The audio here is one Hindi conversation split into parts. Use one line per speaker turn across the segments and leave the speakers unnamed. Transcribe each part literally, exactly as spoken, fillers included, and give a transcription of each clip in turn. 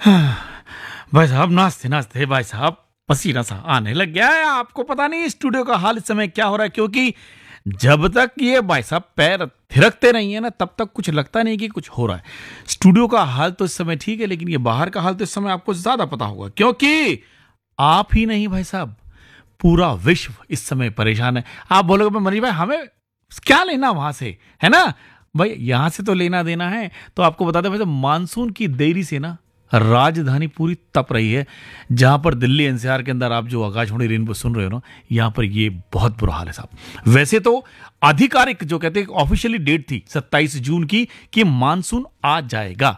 भाई साहब नाचते नाचते भाई साहब पसीना सा आने लग गया है। आपको पता नहीं स्टूडियो का हाल इस समय क्या हो रहा है, क्योंकि जब तक ये भाई साहब पैर थिरकते नहीं है ना तब तक कुछ लगता नहीं कि कुछ हो रहा है। स्टूडियो का हाल तो इस समय ठीक है, लेकिन ये बाहर का हाल तो इस समय आपको ज्यादा पता होगा, क्योंकि आप ही नहीं भाई साहब पूरा विश्व इस समय परेशान है। आप बोलोगे मनीष भाई हमें क्या लेना वहां से, है ना भाई, यहां से तो लेना देना है। तो आपको बता दें भाई साहब, मानसून की देरी से ना राजधानी पूरी तप रही है। जहां पर दिल्ली एनसीआर के अंदर आप जो आकाशवाणी रेनबो सुन रहे हो ना, यहां पर ये बहुत बुरा हाल है साहब। वैसे तो आधिकारिक जो कहते हैं ऑफिशियली डेट थी सत्ताईस जून की कि मानसून आ जाएगा।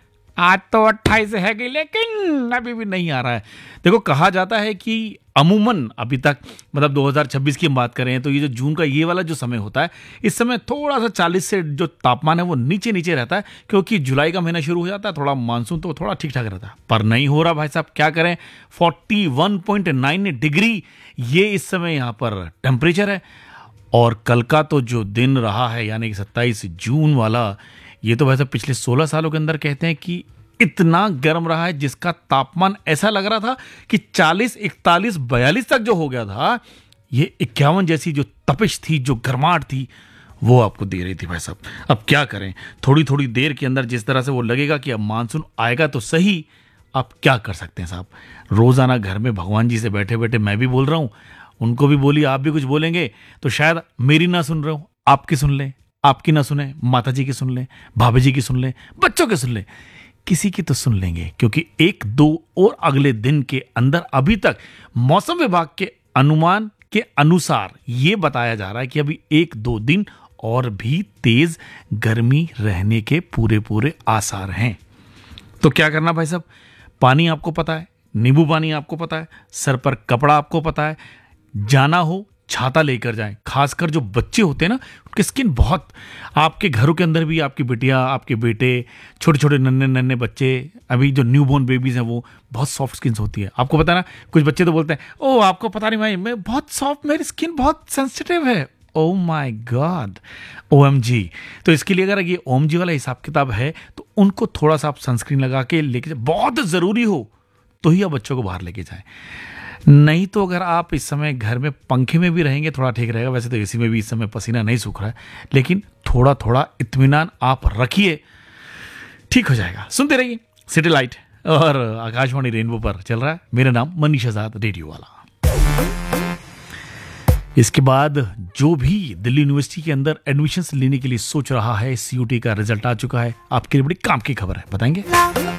आज तो अट्ठाईस है कि लेकिन अभी भी नहीं आ रहा है। देखो कहा जाता है कि अमूमन अभी तक मतलब दो हज़ार छब्बीस की हम बात करें तो ये जो जून का ये वाला जो समय होता है, इस समय थोड़ा सा चालीस से जो तापमान है वो नीचे नीचे रहता है, क्योंकि जुलाई का महीना शुरू हो जाता है, थोड़ा मानसून तो थोड़ा ठीक ठाक रहता है। पर नहीं हो रहा भाई साहब, क्या करें। इकतालीस पॉइंट नौ डिग्री ये इस समय यहाँ पर टेम्परेचर है। और कल का तो जो दिन रहा है यानी कि सत्ताईस जून वाला, ये तो वैसे पिछले सोलह सालों के अंदर कहते हैं कि इतना गर्म रहा है जिसका तापमान ऐसा लग रहा था कि चालीस, इकतालीस, बयालीस तक जो हो गया था, ये इक्यावन जैसी जो तपिश थी, जो गर्माहट थी, वो आपको दे रही थी भाई साहब। अब क्या करें, थोड़ी थोड़ी देर के अंदर जिस तरह से वो लगेगा कि अब मानसून आएगा तो सही, आप क्या कर सकते हैं साहब। रोजाना घर में भगवान जी से बैठे बैठे मैं भी बोल रहा हूं, उनको भी बोलिए, आप भी कुछ बोलेंगे तो शायद मेरी ना सुन रहे हो, आपकी सुन लें, आपकी ना सुने, माता जी की सुन लें, भाभी जी की सुन लें, बच्चों की सुन लें, किसी की तो सुन लेंगे। क्योंकि एक दो और अगले दिन के अंदर अभी तक मौसम विभाग के अनुमान के अनुसार ये बताया जा रहा है कि अभी एक दो दिन और भी तेज गर्मी रहने के पूरे पूरे आसार हैं। तो क्या करना भाई साहब, पानी आपको पता है, नींबू पानी आपको पता है, सर पर कपड़ा आपको पता है, जाना हो छाता लेकर जाएं। खासकर जो बच्चे होते हैं ना, उनकी स्किन बहुत, आपके घरों के अंदर भी आपकी बिटिया, आपके बेटे, छोटे छोटे नन्हे नन्हे बच्चे, अभी जो न्यूबॉर्न बेबीज हैं, वो बहुत सॉफ्ट स्किन होती है। आपको पता है ना, कुछ बच्चे तो बोलते हैं ओ आपको पता नहीं भाई मैं बहुत सॉफ्ट, मेरी स्किन बहुत सेंसिटिव है। ओ माई गॉड, ओ एम जी। तो इसके लिए अगर ये ओम जी वाला हिसाब किताब है तो उनको थोड़ा सा आप सनस्क्रीन लगा के लेके जाए, बहुत ज़रूरी हो तो ही आप बच्चों को बाहर लेके जाएं। नहीं तो अगर आप इस समय घर में पंखे में भी रहेंगे थोड़ा ठीक रहेगा। वैसे तो एसी में भी इस समय पसीना नहीं सूख रहा है, लेकिन थोड़ा थोड़ा इत्मीनान आप रखिए, ठीक हो जाएगा। सुनते रहिए सिटी लाइट और आकाशवाणी रेनबो पर चल रहा है मेरा नाम मनीष आजाद, रेडियो वाला। इसके बाद जो भी दिल्ली यूनिवर्सिटी के अंदर एडमिशन्स लेने के लिए सोच रहा है, सीयूटी का रिजल्ट आ चुका है। आपके लिए बड़ी काम की खबर है, बताएंगे।